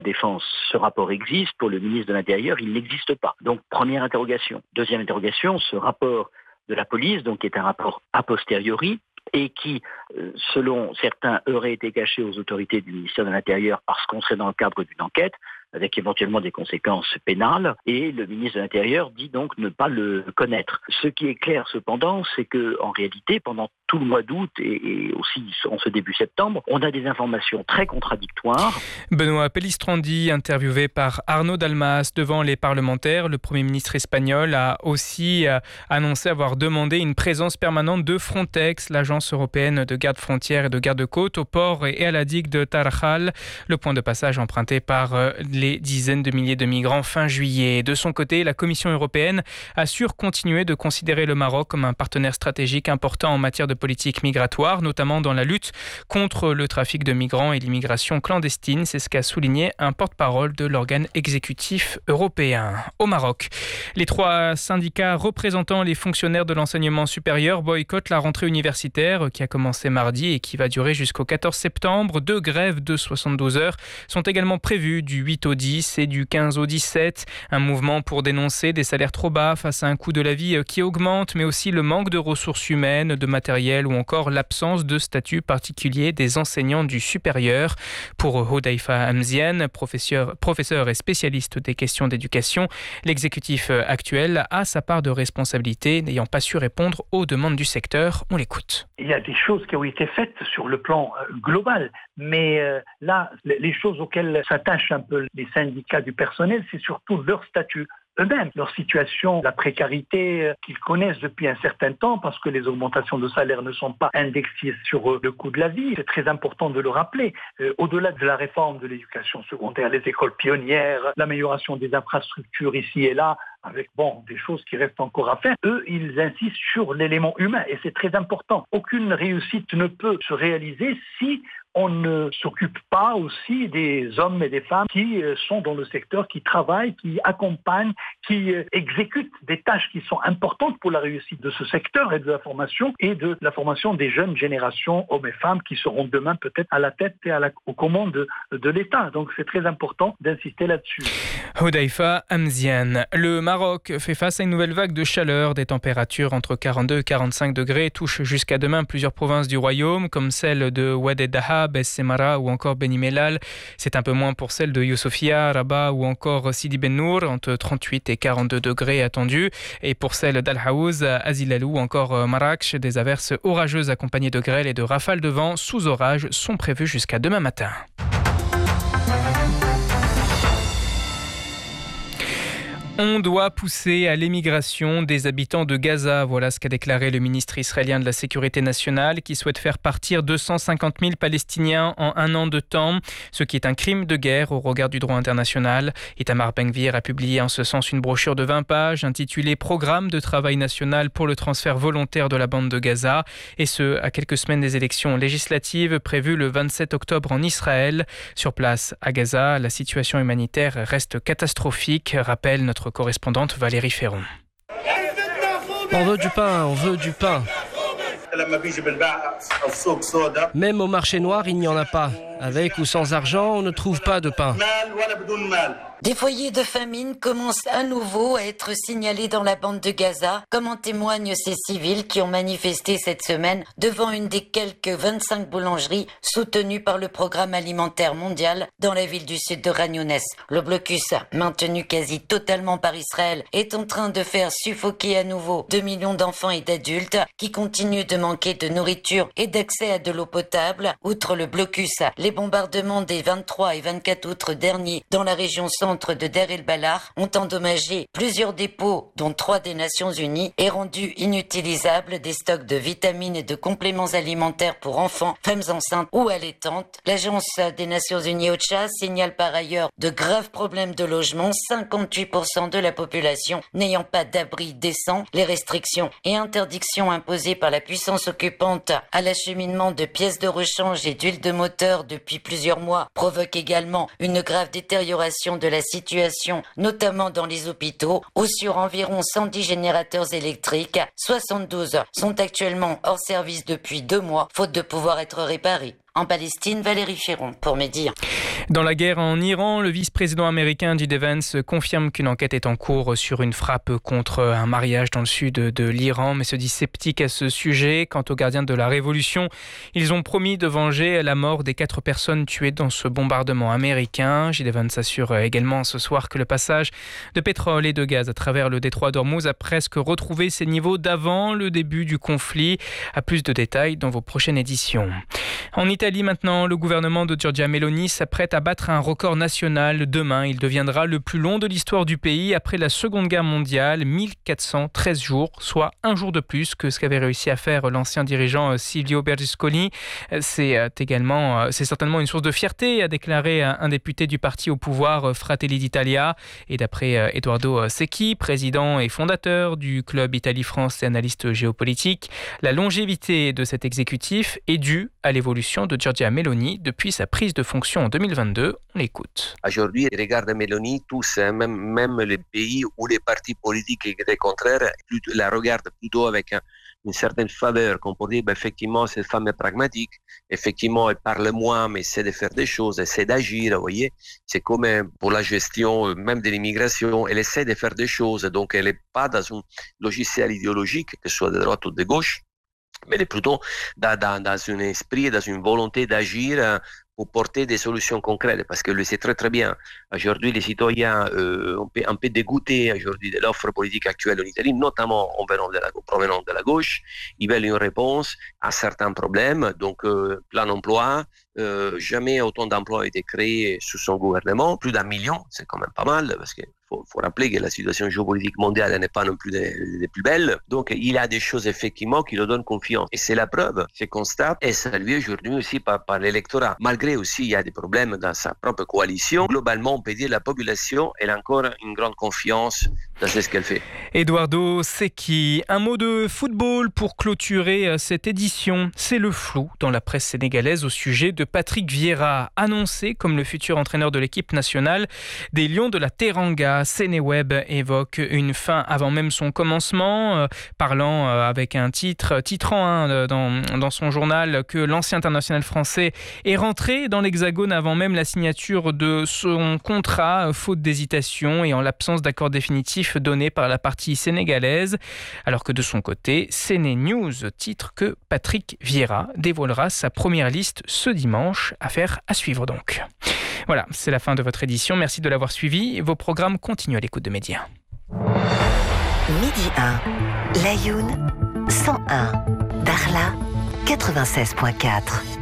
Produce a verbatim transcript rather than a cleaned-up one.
Défense, ce rapport existe. Pour le ministre de l'Intérieur, il n'existe pas. Donc, première interrogation. Deuxième interrogation, ce rapport de la police, donc, est un rapport a posteriori et qui, selon certains, aurait été caché aux autorités du ministère de l'Intérieur parce qu'on serait dans le cadre d'une enquête, avec éventuellement des conséquences pénales, et le ministre de l'Intérieur dit donc ne pas le connaître. Ce qui est clair cependant, c'est que en réalité, pendant tout le mois d'août et, et aussi en ce début septembre, on a des informations très contradictoires. Benoît Pellistrandi, interviewé par Arnaud Dalmas devant les parlementaires, le Premier ministre espagnol a aussi annoncé avoir demandé une présence permanente de Frontex, l'agence européenne de garde-frontières et de garde-côtes, au port et à la digue de Tarajal, le point de passage emprunté par les dizaines de milliers de migrants fin juillet. De son côté, la Commission européenne assure continuer de considérer le Maroc comme un partenaire stratégique important en matière de politique migratoire, notamment dans la lutte contre le trafic de migrants et l'immigration clandestine. C'est ce qu'a souligné un porte-parole de l'organe exécutif européen. Au Maroc, les trois syndicats représentant les fonctionnaires de l'enseignement supérieur boycottent la rentrée universitaire qui a commencé mardi et qui va durer jusqu'au quatorze septembre. Deux grèves de soixante-douze heures sont également prévues du huit au dix et du quinze au dix-sept. Un mouvement pour dénoncer des salaires trop bas face à un coût de la vie qui augmente, mais aussi le manque de ressources humaines, de matériel ou encore l'absence de statut particulier des enseignants du supérieur. Pour Hudayfa Hamzian, professeur, professeur et spécialiste des questions d'éducation, l'exécutif actuel a sa part de responsabilité, n'ayant pas su répondre aux demandes du secteur. On l'écoute. Il y a des choses qui ont été faites sur le plan global, mais euh, là, les choses auxquelles s'attachent un peu les syndicats du personnel, c'est surtout leur statut eux-mêmes, leur situation, la précarité qu'ils connaissent depuis un certain temps parce que les augmentations de salaire ne sont pas indexées sur le coût de la vie. C'est très important de le rappeler. Euh, au-delà de la réforme de l'éducation secondaire, les écoles pionnières, l'amélioration des infrastructures ici et là, avec bon des choses qui restent encore à faire, eux, ils insistent sur l'élément humain et c'est très important. Aucune réussite ne peut se réaliser si on ne s'occupe pas aussi des hommes et des femmes qui sont dans le secteur, qui travaillent, qui accompagnent, qui exécutent des tâches qui sont importantes pour la réussite de ce secteur et de la formation et de la formation des jeunes générations, hommes et femmes, qui seront demain peut-être à la tête et à la, aux commandes de, de l'État. Donc c'est très important d'insister là-dessus. Hudayfa Hamzian. Le Maroc fait face à une nouvelle vague de chaleur. Des températures entre quarante-deux et quarante-cinq degrés touchent jusqu'à demain plusieurs provinces du royaume, comme celle de Oued Daha, Bes Semara ou encore Beni Mellal. C'est un peu moins pour celle de Youssoufia, Rabat ou encore Sidi Ben Nour, entre trente-huit et quarante-deux degrés attendus. Et pour celle d'Al Haouz, Azilalou ou encore Marrakech, des averses orageuses accompagnées de grêle et de rafales de vent sous orage sont prévues jusqu'à demain matin. On doit pousser à l'émigration des habitants de Gaza. Voilà ce qu'a déclaré le ministre israélien de la Sécurité nationale qui souhaite faire partir deux cent cinquante mille Palestiniens en un an de temps, ce qui est un crime de guerre au regard du droit international. Itamar Ben-Gvir a publié en ce sens une brochure de vingt pages intitulée « Programme de travail national pour le transfert volontaire de la bande de Gaza » et ce, à quelques semaines des élections législatives prévues le vingt-sept octobre en Israël. Sur place à Gaza, la situation humanitaire reste catastrophique, rappelle notre correspondante Valérie Ferron. On veut du pain, on veut du pain. Même au marché noir, il n'y en a pas. Avec ou sans argent, on ne trouve pas de pain. Des foyers de famine commencent à nouveau à être signalés dans la bande de Gaza, comme en témoignent ces civils qui ont manifesté cette semaine devant une des quelques vingt-cinq boulangeries soutenues par le Programme alimentaire mondial dans la ville du sud de Khan Younes. Le blocus, maintenu quasi totalement par Israël, est en train de faire suffoquer à nouveau deux millions d'enfants et d'adultes qui continuent de manquer de nourriture et d'accès à de l'eau potable. Outre le blocus, les bombardements des vingt-trois et vingt-quatre août derniers dans la région centre de Deir el-Balah ont endommagé plusieurs dépôts, dont trois des Nations Unies, et rendu inutilisables des stocks de vitamines et de compléments alimentaires pour enfants, femmes enceintes ou allaitantes. L'Agence des Nations Unies OCHA signale par ailleurs de graves problèmes de logement, cinquante-huit pour cent de la population n'ayant pas d'abri décent. Les restrictions et interdictions imposées par la puissance occupante à l'acheminement de pièces de rechange et d'huile de moteur depuis plusieurs mois provoquent également une grave détérioration de la situation, notamment dans les hôpitaux, où sur environ cent dix générateurs électriques, soixante-douze sont actuellement hors service depuis deux mois, faute de pouvoir être réparés. En Palestine, Valérie Féron pour Média. Dans la guerre en Iran, le vice-président américain J D Vance confirme qu'une enquête est en cours sur une frappe contre un mariage dans le sud de l'Iran, mais se dit sceptique à ce sujet. Quant aux gardiens de la Révolution, ils ont promis de venger la mort des quatre personnes tuées dans ce bombardement américain. J D Vance assure également ce soir que le passage de pétrole et de gaz à travers le détroit d'Ormuz a presque retrouvé ses niveaux d'avant le début du conflit. À plus de détails dans vos prochaines éditions. En Italie maintenant, le gouvernement de Giorgia Meloni s'apprête à battre un record national. Demain, il deviendra le plus long de l'histoire du pays après la Seconde Guerre mondiale, mille quatre cent treize jours, soit un jour de plus que ce qu'avait réussi à faire l'ancien dirigeant Silvio Berlusconi. C'est également, c'est certainement une source de fierté, a déclaré un député du parti au pouvoir Fratelli d'Italia. Et d'après Edoardo Secchi, président et fondateur du club Italie-France et analyste géopolitique, la longévité de cet exécutif est due à l'évolution de Giorgia Meloni depuis sa prise de fonction en deux mille vingt-deux. On l'écoute. Aujourd'hui, regarde Meloni, tous, hein, même, même les pays où les partis politiques étaient contraires, la regardent plutôt avec un, une certaine faveur, qu'on peut dire, ben, effectivement, cette femme est pragmatique, effectivement, elle parle moins, mais essaie de faire des choses, essaie d'agir, vous voyez. C'est comme pour la gestion même de l'immigration, elle essaie de faire des choses, donc elle n'est pas dans un logiciel idéologique, que ce soit de droite ou de gauche, mais elle est plutôt dans, dans, dans un esprit, dans une volonté d'agir pour porter des solutions concrètes, parce que le sait très très bien. Aujourd'hui, les citoyens euh, un, peu, un peu dégoûtés aujourd'hui de l'offre politique actuelle en Italie, notamment en venant de la, provenant de la gauche, ils veulent une réponse à certains problèmes, donc euh, plein emploi. Euh, jamais autant d'emplois ont été créés sous son gouvernement, plus d'un million, c'est quand même pas mal, parce qu'il faut, faut rappeler que la situation géopolitique mondiale n'est pas non plus des, des plus belles. Donc il y a des choses effectivement qui lui donnent confiance. Et c'est la preuve, ce constat est salué aujourd'hui aussi par, par l'électorat. Malgré aussi il y a des problèmes dans sa propre coalition, globalement on peut dire que la population elle a encore une grande confiance dans ce qu'elle fait. Edoardo Secchi, un mot de football pour clôturer cette édition. C'est le flou dans la presse sénégalaise au sujet de Patrick Vieira, annoncé comme le futur entraîneur de l'équipe nationale des Lions de la Teranga. Sénéweb évoque une fin avant même son commencement, euh, parlant euh, avec un titre, titrant hein, dans, dans son journal que l'ancien international français est rentré dans l'Hexagone avant même la signature de son contrat, euh, faute d'hésitation et en l'absence d'accord définitif donné par la partie sénégalaise. Alors que de son côté, Séné News titre que Patrick Vieira dévoilera sa première liste ce dimanche. Affaire à suivre donc. Voilà, c'est la fin de votre édition. Merci de l'avoir suivi. Vos programmes continuent à l'écoute de Média. Midi un, Layoun, cent un, Darla, quatre-vingt-seize virgule quatre.